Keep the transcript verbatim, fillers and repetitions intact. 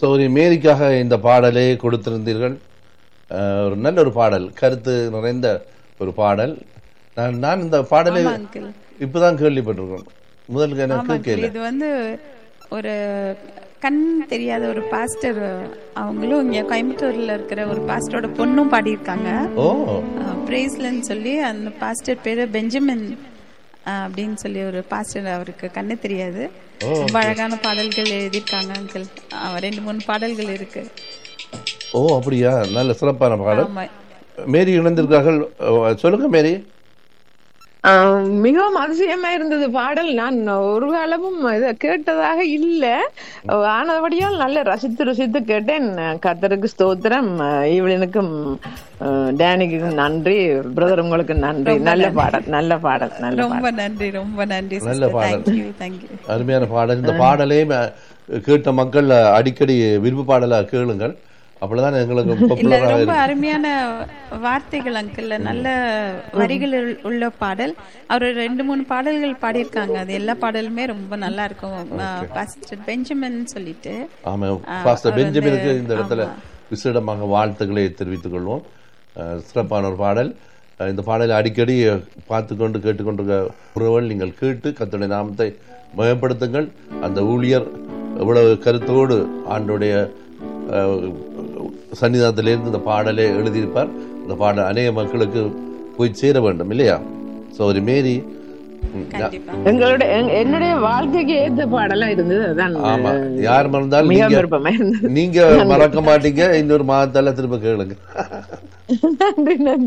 சௌரி மேரிக்காக இந்த பாடலை கொடுத்திருந்தீர்கள். அஹ், ஒரு நல்ல ஒரு பாடல், கருத்து நிறைந்த ஒரு பாடல். நான் நான் இந்த பாடலை ஆமா அங்கிள். இப்பதான் கேள்விப்பட்டிருக்கேன். முதல் ஆமா எனக்கு அங்கிள். கேள்வி. இது வந்து ஒரு கண் தெரியாத ஒரு பாஸ்டர், அவங்களும் இங்க கோயம்புத்தூர்ல இருக்கிற ஒரு பாஸ்டரோட பொண்ணும் பாடியிருக்காங்க. ஓ பிரேஸ்லன்னு சொல்லி அந்த பாஸ்டர் பேரு பெஞ்சமின் அஹ், அப்படின்னு சொல்லி ஒரு பாஸ்டர். அவருக்கு கண்ணு தெரியாது. ஓ ரொம்ப அழகான பாடல்கள் எழுதியிருக்காங்க அங்கிள். அஹ், ரெண்டு மூணு பாடல்கள் இருக்கு. ஓ அப்படியா, நல்ல சிறப்பான பாடல். ஆமா மேரி இணைந்திருக்கார்கள். அஹ், சொல்லுங்க மேரி. ஆஹ் மிகவும் அதிசயமா இருந்தது பாடல். நான் ஒரு காலமும் இதை கேட்டதாக இல்ல, ஆனபடியால் நல்ல ரசித்து ருசித்து கேட்டேன். கர்த்தருக்கு ஸ்தோத்திரம். ஈவனுக்கும் டேனிக்கும் நன்றி, பிரதர் உங்களுக்கு நன்றி. ரொம்ப நல்ல நன்றி. பாடல், நல்ல பாடல், நல்ல ரொம்ப பாடல். நன்றி, ரொம்ப நன்றி நல்ல சிஸ்டர். பாடல். Thank you thank you. அருமையான பாடல். இந்த பாடலே ம- கேட்ட மக்கள் அடிக்கடி விருப்பு பாடலா கேளுங்கள். அப்பதான் எங்களுக்கு இல்ல பாப்புலரா ரொம்ப இருக்கும். அருமையான வார்த்தைகள் அங்கிள், நல்ல வரிகள் உள்- உள்ள பாடல். அவர் ரெண்டு மூணு பாடல்கள் பாடியிருக்காங்க. அது எல்லா பாடலுமே ரொம்ப நல்லா இருக்கும். பாஸ்டர் பெஞ்சமின் சொல்லிட்டு ஆமா, ஆ, பாஸ்டர் அவர் வந்து பெஞ்சமினுக்கு இந்த இடத்துல ஆமா விசேடமாக வாழ்த்துக்களை தெரிவித்துக் கொள்வோம். அஹ், சிறப்பான ஒரு பாடல். அஹ், இந்த பாடலை அடிக்கடி பார்த்து கொண்டு கேட்டுக்கொண்டிருக்க உறவுகள், நீங்கள் கேட்டு கர்த்தருடைய நாமத்தை மயப்படுத்துங்கள். அந்த ஊழியர் எவ்வளவு கருத்தோடு ஆண்டுடைய சன்னிதானத்திலிருந்து இந்த பாடலை எழுதியிருப்பார். இந்த பாடல் அநேக மக்களுக்கு போய் சேர வேண்டும் இல்லையா? ஸோ ஒரு மேரி ம், யா- கண்டிப்பா. எங்களுடைய என்- என்னுடைய வாழ்க்கைக்கு ஏத்த பாடலா இருந்தது. அதான் ஆமா, யார் மறந்தாலும் மிக நீங்க விருப்பமா இருந்தது. நீங்க மறக்க மாட்டீங்க. இன்னொரு மாதத்தால திரும்ப கேளுங்க. நன்றி, நன்றி.